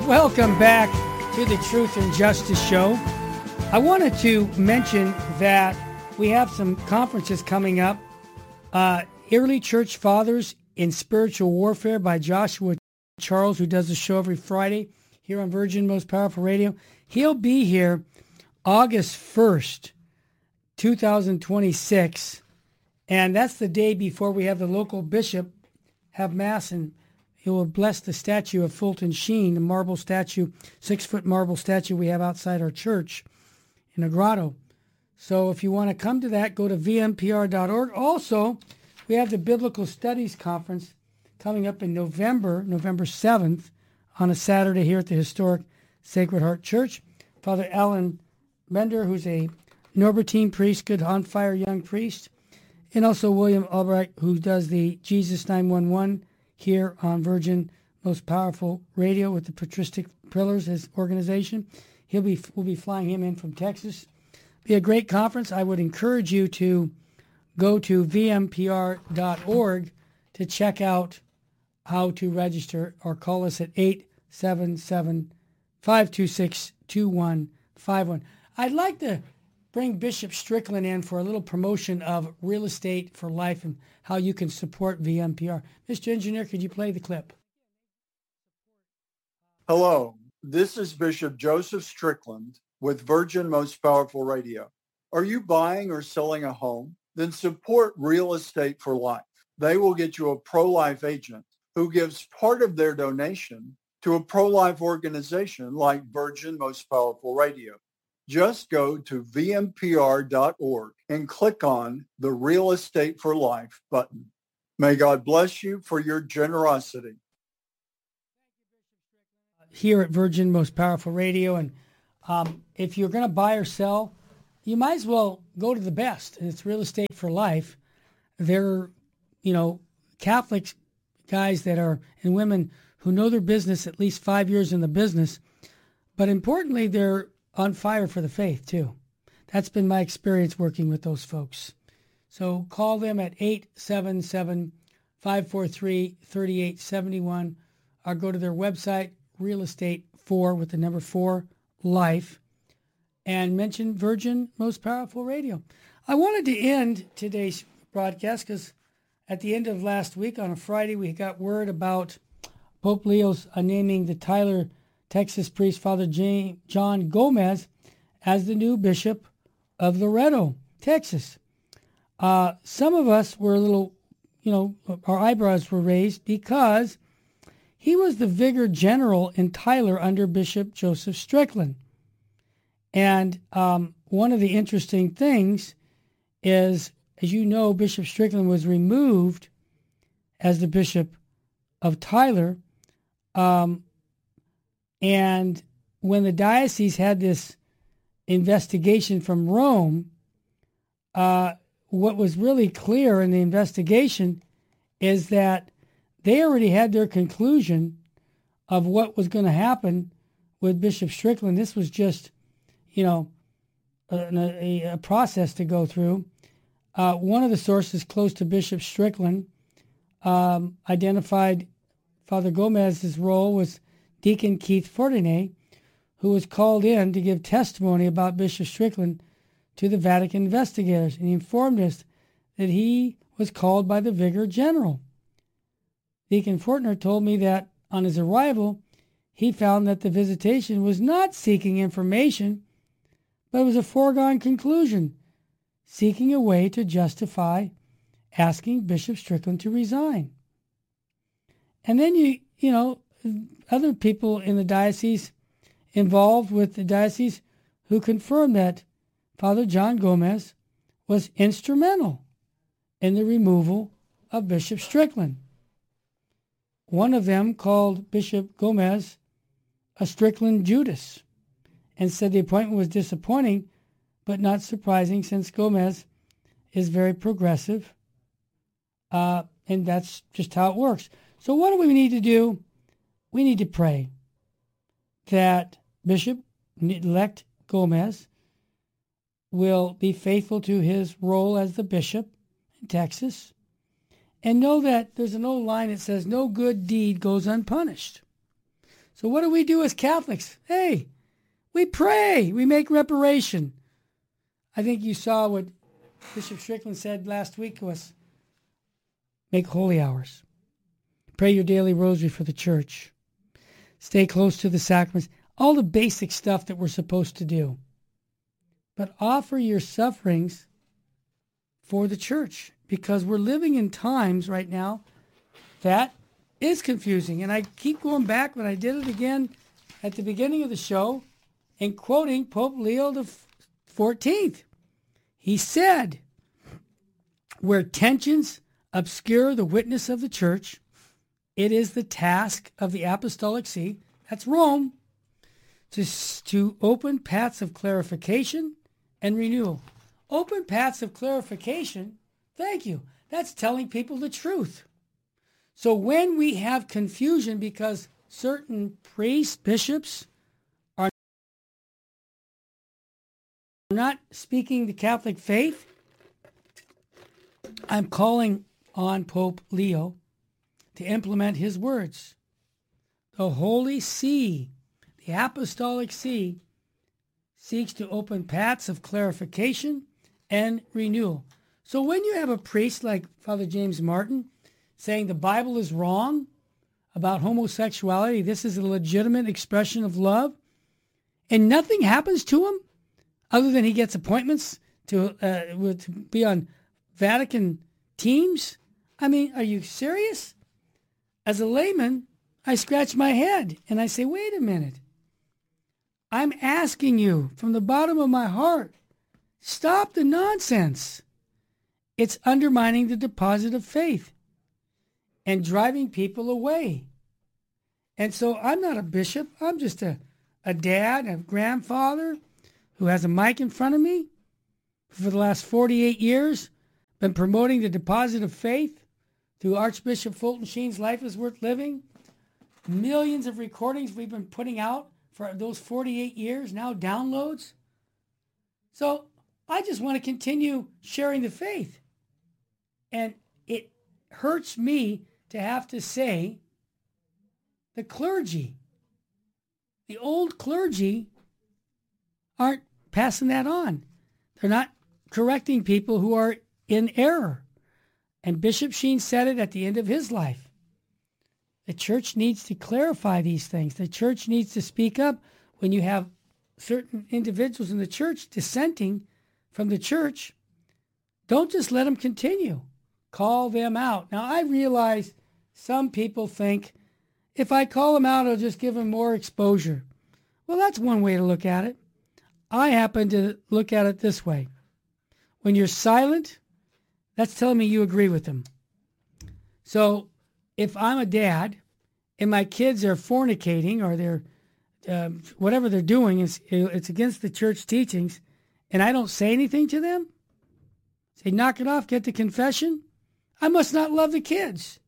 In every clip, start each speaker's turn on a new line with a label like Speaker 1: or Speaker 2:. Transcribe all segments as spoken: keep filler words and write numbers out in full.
Speaker 1: Welcome back to the Truth and Justice Show. I wanted to mention that we have some conferences coming up. Uh, Early Church Fathers in Spiritual Warfare by Joshua Charles, who does the show every Friday here on Virgin Most Powerful Radio. He'll be here August first, twenty twenty-six, and that's the day before we have the local bishop have Mass, and he will bless the statue of Fulton Sheen, the marble statue, six-foot marble statue we have outside our church in a grotto. So if you want to come to that, go to v m p r dot org. Also, we have the Biblical Studies Conference coming up in November, November seventh, on a Saturday here at the historic Sacred Heart Church. Father Alan Bender, who's a Norbertine priest, good on-fire young priest, and also William Albright, who does the Jesus nine one one here on Virgin Most Powerful Radio with the Patristic Pillars, his organization. He'll be we'll be flying him in from Texas. Be a great conference. I would encourage you to go to v m p r dot org to check out how to register, or call us at eight seven seven, five two six, two one five one. I'd like to bring Bishop Strickland in for a little promotion of Real Estate for Life and how you can support V M P R. Mister Engineer, could you play the clip?
Speaker 2: Hello, this is Bishop Joseph Strickland with Virgin Most Powerful Radio. Are you buying or selling a home? Then support Real Estate for Life. They will get you a pro-life agent who gives part of their donation to a pro-life organization like Virgin Most Powerful Radio. Just go to v m p r dot org and click on the Real Estate for Life button. May God bless you for your generosity.
Speaker 1: Here at Virgin Most Powerful Radio, and um, if you're going to buy or sell, you might as well go to the best, and it's Real Estate for Life. They're, you know, Catholic guys that are, and women who know their business, at least five years in the business, but importantly, they're on fire for the faith, too. That's been my experience working with those folks. So call them at eight seven seven, five four three, three eight seven one, or go to their website, Real Estate four with the number four, Life, and mention Virgin Most Powerful Radio. I wanted to end today's broadcast because at the end of last week, on a Friday, we got word about Pope Leo's uh, naming the Tyler, Texas priest, Father J- John Gomez, as the new bishop of Loretto, Texas. Uh, some of us were a little, you know, our eyebrows were raised because he was the vicar general in Tyler under Bishop Joseph Strickland. And um, one of the interesting things is, as you know, Bishop Strickland was removed as the bishop of Tyler. Um, and when the diocese had this investigation from Rome, uh, what was really clear in the investigation is that they already had their conclusion of what was going to happen with Bishop Strickland. This was just, you know, a, a, a process to go through. Uh, one of the sources close to Bishop Strickland um, identified Father Gomez's role was Deacon Keith Fortuné, who was called in to give testimony about Bishop Strickland to the Vatican investigators, and he informed us that he was called by the Vicar General. Deacon Fortner told me that on his arrival, he found that the visitation was not seeking information, but it was a foregone conclusion, seeking a way to justify asking Bishop Strickland to resign. And then, you you know, other people in the diocese involved with the diocese who confirmed that Father John Gomez was instrumental in the removal of Bishop Strickland. One of them called Bishop Gomez a Strickland Judas and said the appointment was disappointing but not surprising since Gomez is very progressive, uh, and that's just how it works. So what do we need to do? We need to pray that Bishop-elect Gomez will be faithful to his role as the bishop in Texas, and know that there's an old line that says, no good deed goes unpunished. So what do we do as Catholics? Hey, we pray. We make reparation. I think you saw what Bishop Strickland said last week was, make holy hours. Pray your daily rosary for the church. Stay close to the sacraments. All the basic stuff that we're supposed to do. But offer your sufferings for the church, because we're living in times right now that is confusing. And I keep going back, but I did it again at the beginning of the show and quoting Pope Leo the fourteenth. He said, where tensions obscure the witness of the church, it is the task of the Apostolic See, that's Rome, to, to open paths of clarification and renewal. Open paths of clarification, thank you. That's telling people the truth. So when we have confusion because certain priests, bishops, are not speaking the Catholic faith, I'm calling on Pope Leo to implement his words. The Holy See, the Apostolic See, seeks to open paths of clarification and renewal. So when you have a priest like Father James Martin saying the Bible is wrong about homosexuality, this is a legitimate expression of love, and nothing happens to him other than he gets appointments to, uh, to be on Vatican teams, I mean, are you serious? As a layman, I scratch my head and I say, wait a minute. I'm asking you from the bottom of my heart, stop the nonsense. It's undermining the deposit of faith and driving people away. And so I'm not a bishop. I'm just a, a dad, a grandfather who has a mic in front of me for the last forty-eight years, been promoting the deposit of faith through Archbishop Fulton Sheen's Life is Worth Living. Millions of recordings we've been putting out for those forty-eight years, now downloads. So I just want to continue sharing the faith. And it hurts me to have to say the clergy, the old clergy, aren't passing that on. They're not correcting people who are in error. And Bishop Sheen said it at the end of his life. The church needs to clarify these things. The church needs to speak up when you have certain individuals in the church dissenting from the church. Don't just let them continue. Call them out. Now, I realize some people think if I call them out, I'll just give them more exposure. Well, that's one way to look at it. I happen to look at it this way. When you're silent, that's telling me you agree with them. So if I'm a dad and my kids are fornicating or they're um, whatever they're doing, is it's against the church teachings, and I don't say anything to them, say, knock it off, get to confession, I must not love the kids.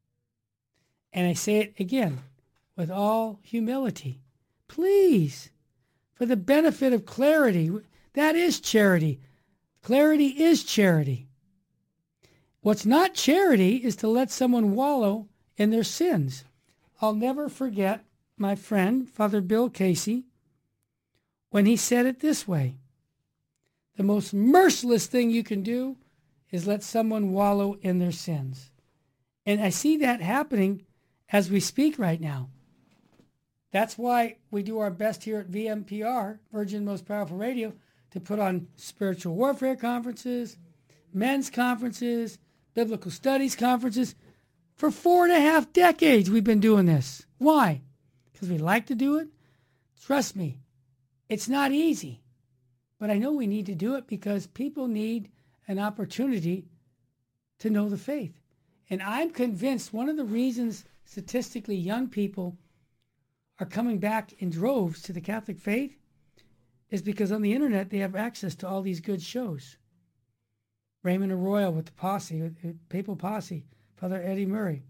Speaker 1: And I say it again with all humility. Please, for the benefit of clarity, that is charity. Clarity is charity. What's not charity is to let someone wallow in their sins. I'll never forget my friend, Father Bill Casey, when he said it this way. The most merciless thing you can do is let someone wallow in their sins. And I see that happening as we speak right now. That's why we do our best here at V M P R, Virgin Most Powerful Radio, to put on spiritual warfare conferences, men's conferences, biblical studies conferences. For four and a half decades we've been doing this. Why? Because we like to do it? Trust me, it's not easy. But I know we need to do it because people need an opportunity to know the faith. And I'm convinced one of the reasons statistically young people are coming back in droves to the Catholic faith is because on the internet they have access to all these good shows. Raymond Arroyo with the Posse, with the Papal Posse, Father Eddie Murray,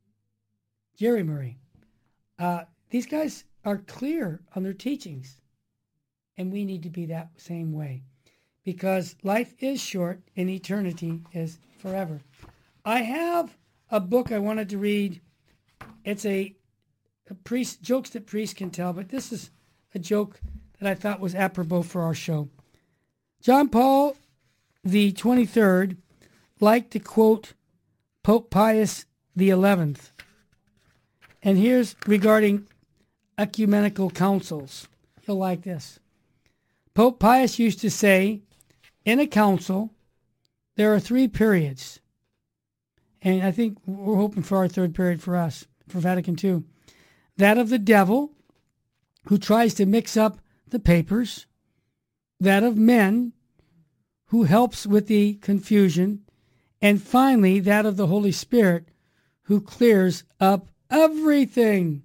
Speaker 1: Jerry Murray. Uh, these guys are clear on their teachings, and we need to be that same way because life is short and eternity is forever. I have a book I wanted to read. It's a a priest, jokes that priests can tell, but this is a joke that I thought was apropos for our show. John Paul the twenty-third liked to quote Pope Pius the eleventh. And here's regarding ecumenical councils. You'll like this. Pope Pius used to say, in a council, there are three periods. And I think we're hoping for our third period for us, for Vatican two. That of the devil, who tries to mix up the papers. That of men, who helps with the confusion. And finally, that of the Holy Spirit, who clears up everything.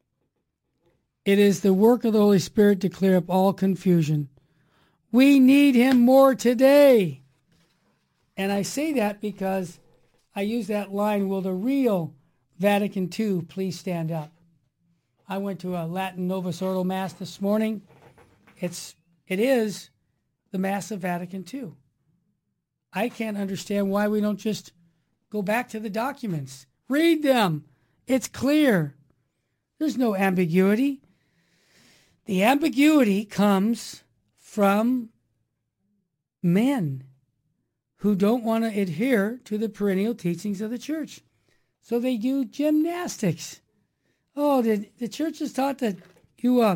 Speaker 1: It is the work of the Holy Spirit to clear up all confusion. We need him more today. And I say that because I use that line, will the real Vatican two please stand up? I went to a Latin Novus Ordo Mass this morning. It's, it is the Mass of Vatican two. I can't understand why we don't just go back to the documents. Read them. It's clear. There's no ambiguity. The ambiguity comes from men who don't want to adhere to the perennial teachings of the church. So they do gymnastics. Oh, the, the church is taught that you uh,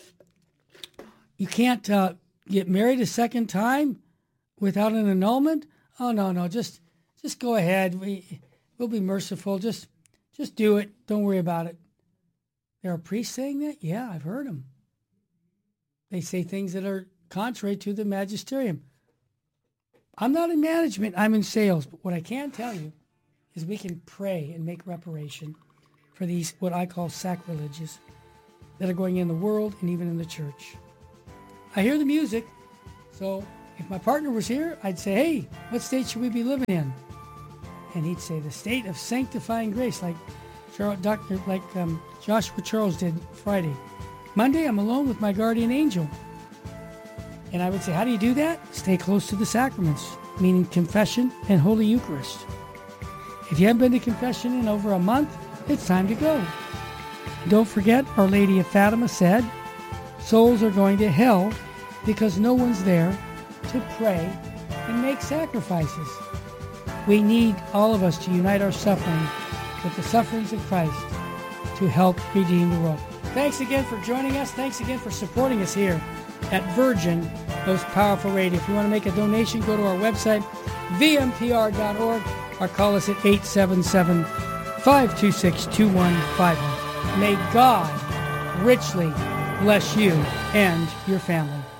Speaker 1: you can't uh, get married a second time without an annulment. Oh, no, no, just just go ahead. We, we'll be merciful. Just, just do it. Don't worry about it. There are priests saying that? Yeah, I've heard them. They say things that are contrary to the magisterium. I'm not in management, I'm in sales, but what I can tell you is we can pray and make reparation for these, what I call sacrileges, that are going in the world and even in the church. I hear the music, so if my partner was here, I'd say, hey, what state should we be living in? And he'd say, the state of sanctifying grace, like Charles, Doctor, like um, Joshua Charles did Friday. Monday, I'm alone with my guardian angel. And I would say, how do you do that? Stay close to the sacraments, meaning confession and Holy Eucharist. If you haven't been to confession in over a month, it's time to go. Don't forget, Our Lady of Fatima said, souls are going to hell because no one's there to pray and make sacrifices. We need all of us to unite our suffering with the sufferings of Christ to help redeem the world. Thanks again for joining us. Thanks again for supporting us here at Virgin Most Powerful Radio. If you want to make a donation, go to our website, v m p r dot org, or call us at eight seven seven, five two six, two one five one. May God richly bless you and your family.